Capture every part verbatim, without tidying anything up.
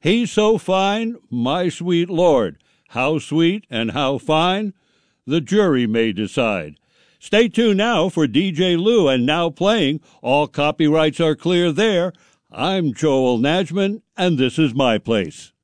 He's so fine, my sweet Lord. How sweet and how fine, the jury may decide. Stay tuned now for D J Lou and Now Playing. All copyrights are clear there. I'm Joel Najman, and this is my place.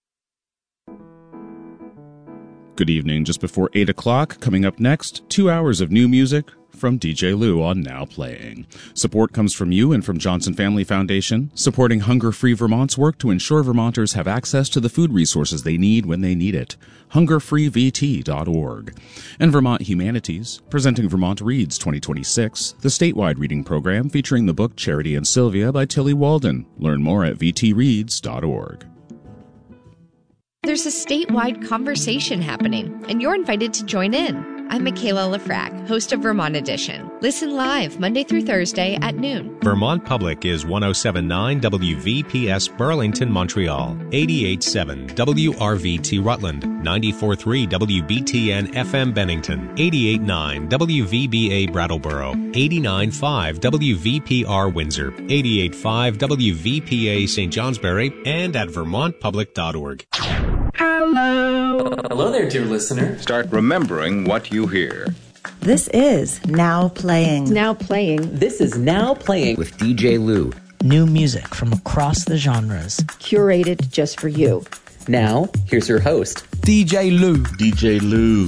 Good evening. Just before eight o'clock, coming up next, two hours of new music from D J Lou on Now Playing. Support comes from you and from Johnson Family Foundation, supporting Hunger Free Vermont's work to ensure Vermonters have access to the food resources they need when they need it. hunger free v t dot org. And Vermont Humanities, presenting Vermont Reads twenty twenty-six, the statewide reading program featuring the book Charity and Sylvia by Tilly Walden. Learn more at v t reads dot org. There's a statewide conversation happening, and you're invited to join in. I'm Michaela Lafrac, host of Vermont Edition. Listen live Monday through Thursday at noon. Vermont Public is one oh seven point nine W V P S Burlington, Montreal, eighty-eight point seven W R V T Rutland, ninety-four point three W B T N F M Bennington, eighty-eight point nine W V B A Brattleboro, eighty-nine point five W V P R Windsor, eighty-eight point five W V P A Saint Johnsbury, and at vermont public dot org. Hello. Hello there, dear listener. Start remembering what you hear. This is Now Playing. Now Playing. This is Now Playing with D J Lou. New music from across the genres. Curated just for you. Now, here's your host, D J Lou. D J Lou.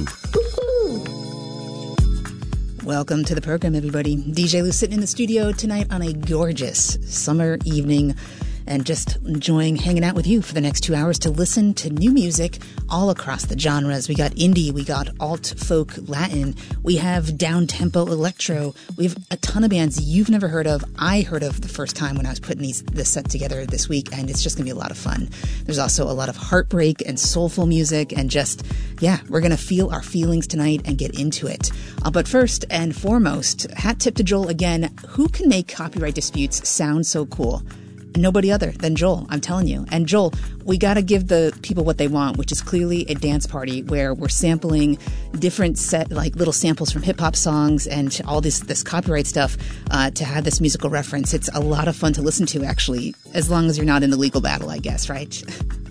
Welcome to the program, everybody. D J Lou sitting in the studio tonight on a gorgeous summer evening and just enjoying hanging out with you for the next two hours to listen to new music all across the genres. We got indie, we got alt folk Latin, we have down-tempo electro, we have a ton of bands you've never heard of. I heard of the first time when I was putting these this set together this week, and it's just going to be a lot of fun. There's also a lot of heartbreak and soulful music, and just, yeah, we're going to feel our feelings tonight and get into it. Uh, but first and foremost, hat tip to Joel again. Who can make copyright disputes sound so cool? Nobody other than Joel, I'm telling you. And Joel, we got to give the people what they want, which is clearly a dance party where we're sampling different set, like little samples from hip hop songs and all this this copyright stuff uh, to have this musical reference. It's a lot of fun to listen to, actually, as long as you're not in the legal battle, I guess, right?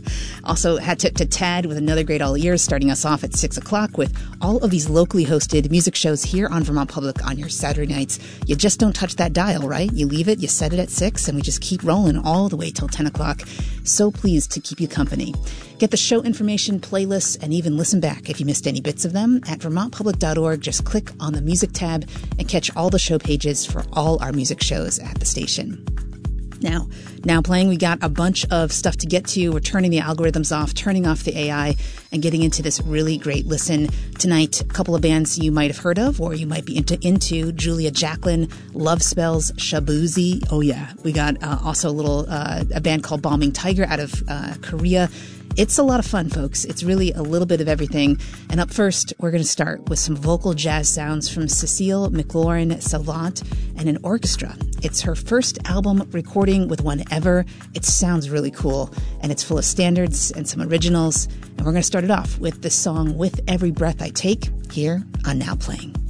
Also, hat tip to Tad with another great all ears, starting us off at six o'clock with all of these locally hosted music shows here on Vermont Public on your Saturday nights. You just don't touch that dial, right? You leave it, you set it at six, and we just keep rolling all the way till ten o'clock. So pleased to keep you company. Get the show information, playlists, and even listen back if you missed any bits of them at vermont public dot org. Just click on the music tab and catch all the show pages for all our music shows at the station. Now, now playing, we got a bunch of stuff to get to. We're turning the algorithms off, turning off the A I, and getting into this really great listen. Tonight, a couple of bands you might have heard of or you might be into, into Julia Jacqueline, Love Spells, Shabuzi. Oh, yeah. We got uh, also a little uh, a band called Bombing Tiger out of uh, Korea. It's a lot of fun, folks. It's really a little bit of everything. And up first, we're going to start with some vocal jazz sounds from Cecile McLaurin Salvant and an orchestra. It's her first album recording with one ever. It sounds really cool, and it's full of standards and some originals. And we're going to start it off with the song With Every Breath I Take here on Now Playing.